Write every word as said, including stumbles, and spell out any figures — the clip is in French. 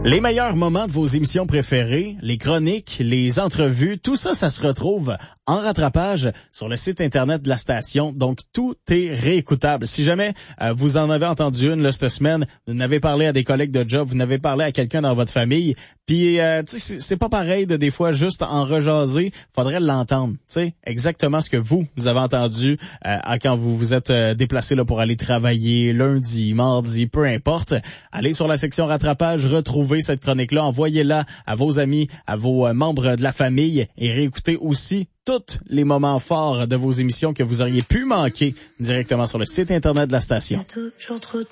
Les meilleurs moments de vos émissions préférées, les chroniques, les entrevues, tout ça, ça se retrouve en rattrapage sur le site Internet de la station. Donc, tout est réécoutable. Si jamais euh, vous en avez entendu une là, cette semaine, vous n'avez parlé à des collègues de job, vous n'avez parlé à quelqu'un dans votre famille, puis euh, tu sais, c'est pas pareil de des fois juste en rejaser, faudrait l'entendre. Tu sais, exactement ce que vous, vous avez entendu euh, quand vous vous êtes euh, déplacé là pour aller travailler lundi, mardi, peu importe. Allez sur la section rattrapage, retrouvez cette chronique-là, envoyez-la à vos amis, à vos euh, membres de la famille et réécoutez aussi tous les moments forts de vos émissions que vous auriez pu manquer directement sur le site Internet de la station.